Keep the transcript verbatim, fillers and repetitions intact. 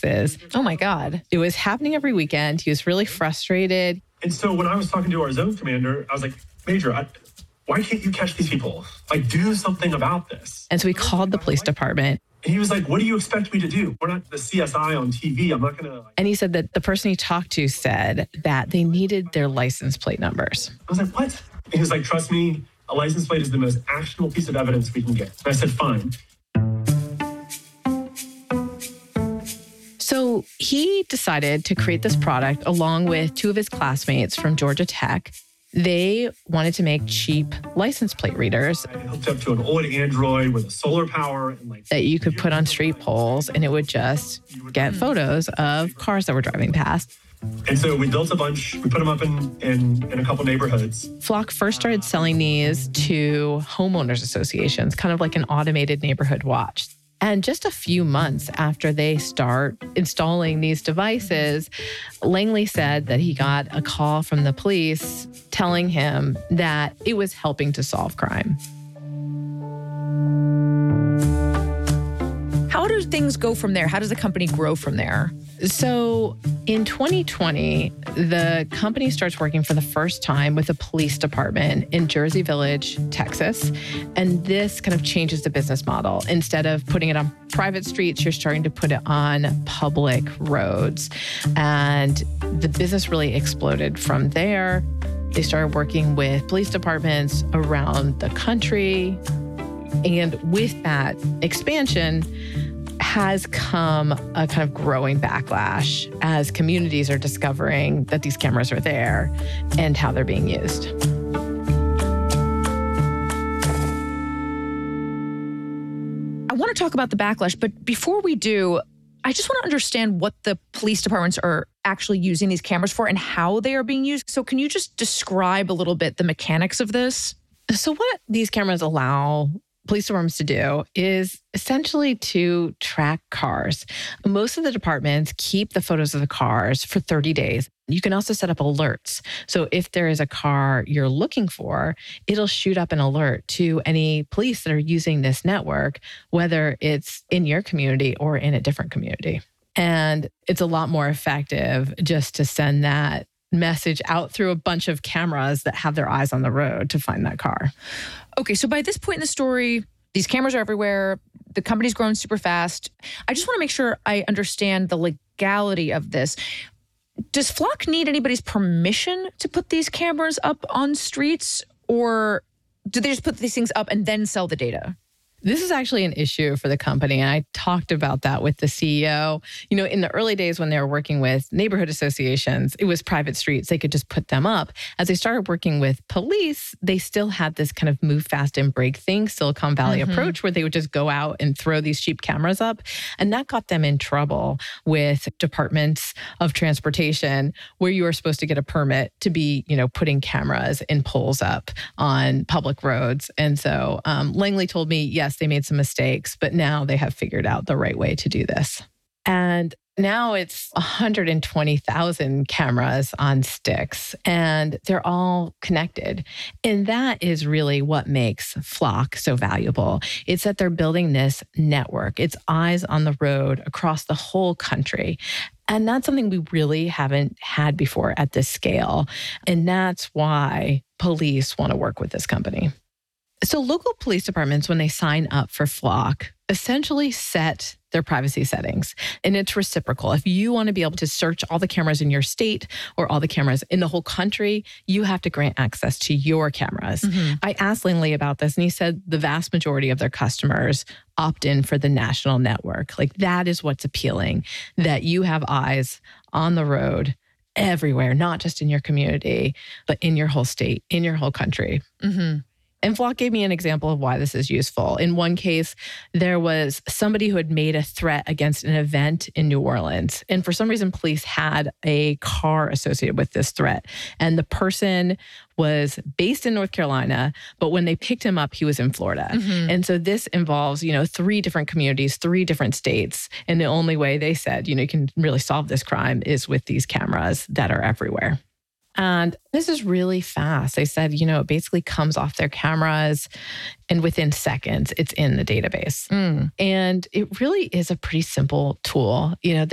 Texas. Oh my God. It was happening every weekend. He was really frustrated. And so when I was talking to our zone commander, I was like, Major, I, why can't you catch these people? Like, do something about this. And so we called the police department. And he was like, what do you expect me to do? We're not the C S I on T V. I'm not going to... Like... And he said that the person he talked to said that they needed their license plate numbers. I was like, what? And he was like, trust me, a license plate is the most actionable piece of evidence we can get. And I said, fine. So he decided to create this product along with two of his classmates from Georgia Tech. They wanted to make cheap license plate readers. I hooked up to an old Android with a solar power. And like that you could put on street poles, and it would just get photos of cars that were driving past. And so we built a bunch. We put them up in, in, in a couple neighborhoods. Flock first started selling these to homeowners associations, kind of like an automated neighborhood watch. And just a few months after they start installing these devices, Langley said that he got a call from the police telling him that it was helping to solve crime. How do things go from there? How does the company grow from there? So in twenty twenty, the company starts working for the first time with a police department in Jersey Village, Texas. And this kind of changes the business model. Instead of putting it on private streets, you're starting to put it on public roads. And the business really exploded from there. They started working with police departments around the country. And with that expansion has come a kind of growing backlash as communities are discovering that these cameras are there and how they're being used. I want to talk about the backlash, but before we do, I just want to understand what the police departments are actually using these cameras for and how they are being used. So can you just describe a little bit the mechanics of this? So what these cameras allow police departments to do is essentially to track cars. Most of the departments keep the photos of the cars for thirty days. You can also set up alerts. So if there is a car you're looking for, it'll shoot up an alert to any police that are using this network, whether it's in your community or in a different community. And it's a lot more effective just to send that message out through a bunch of cameras that have their eyes on the road to find that car. Okay, so by this point in the story, these cameras are everywhere. The company's grown super fast. I just want to make sure I understand the legality of this. Does Flock need anybody's permission to put these cameras up on streets, or do they just put these things up and then sell the data? This is actually an issue for the company. And I talked about that with the C E O. You know, in the early days when they were working with neighborhood associations, it was private streets. They could just put them up. As they started working with police, they still had this kind of move fast and break thing, Silicon Valley mm-hmm. approach, where they would just go out and throw these cheap cameras up. And that got them in trouble with departments of transportation, where you are supposed to get a permit to be, you know, putting cameras and poles up on public roads. And so um, Langley told me, yes, they made some mistakes, but now they have figured out the right way to do this. And now it's one hundred twenty thousand cameras on sticks, and they're all connected. And that is really what makes Flock so valuable. It's that they're building this network. It's eyes on the road across the whole country. And that's something we really haven't had before at this scale. And that's why police want to work with this company. So local police departments, when they sign up for Flock, essentially set their privacy settings. And it's reciprocal. If you want to be able to search all the cameras in your state or all the cameras in the whole country, you have to grant access to your cameras. Mm-hmm. I asked Langley about this, and he said the vast majority of their customers opt in for the national network. Like, that is what's appealing, that you have eyes on the road everywhere, not just in your community, but in your whole state, in your whole country. Mm-hmm. And Flock gave me an example of why this is useful. In one case, there was somebody who had made a threat against an event in New Orleans. And for some reason, police had a car associated with this threat. And the person was based in North Carolina, but when they picked him up, he was in Florida. Mm-hmm. And so this involves, you know, three different communities, three different states. And the only way they said, you know, you can really solve this crime is with these cameras that are everywhere. And this is really fast. They said, you know, it basically comes off their cameras and within seconds, it's in the database. Mm. And it really is a pretty simple tool. You know,